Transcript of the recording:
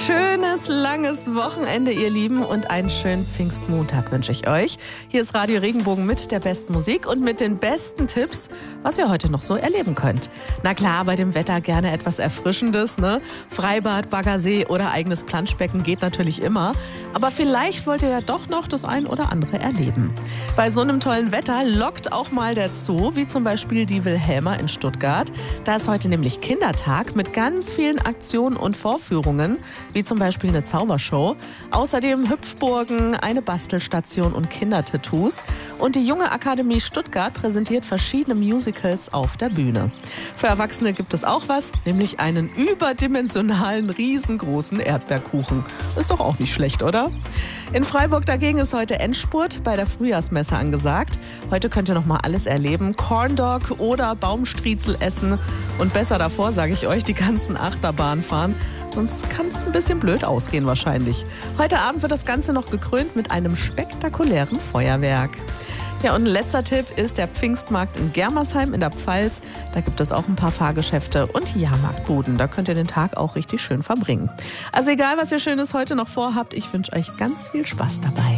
schönes, langes Wochenende, ihr Lieben, und einen schönen Pfingstmontag wünsche ich euch. Hier ist Radio Regenbogen mit der besten Musik und mit den besten Tipps, was ihr heute noch so erleben könnt. Na klar, bei dem Wetter gerne etwas Erfrischendes, ne? Freibad, Baggersee oder eigenes Planschbecken geht natürlich immer. Aber vielleicht wollt ihr ja doch noch das ein oder andere erleben. Bei so einem tollen Wetter lockt auch mal der Zoo, wie zum Beispiel die Wilhelma in Stuttgart. Da ist heute nämlich Kindertag mit ganz vielen Aktionen und Vorführungen, wie zum Beispiel eine Zaubershow. Außerdem Hüpfburgen, eine Bastelstation und Kindertattoos. Und die Junge Akademie Stuttgart präsentiert verschiedene Musicals auf der Bühne. Für Erwachsene gibt es auch was, nämlich einen überdimensionalen, riesengroßen Erdbeerkuchen. Ist doch auch nicht schlecht, oder? In Freiburg dagegen ist heute Endspurt bei der Frühjahrsmesse angesagt. Heute könnt ihr noch mal alles erleben. Corndog oder Baumstriezel essen. Und besser davor, sage ich euch, die ganzen Achterbahnen fahren. Sonst kann es ein bisschen blöd ausgehen wahrscheinlich. Heute Abend wird das Ganze noch gekrönt mit einem spektakulären Feuerwerk. Ja, und ein letzter Tipp ist der Pfingstmarkt in Germersheim in der Pfalz. Da gibt es auch ein paar Fahrgeschäfte und Jahrmarktbuden. Da könnt ihr den Tag auch richtig schön verbringen. Also egal, was ihr Schönes heute noch vorhabt, ich wünsche euch ganz viel Spaß dabei.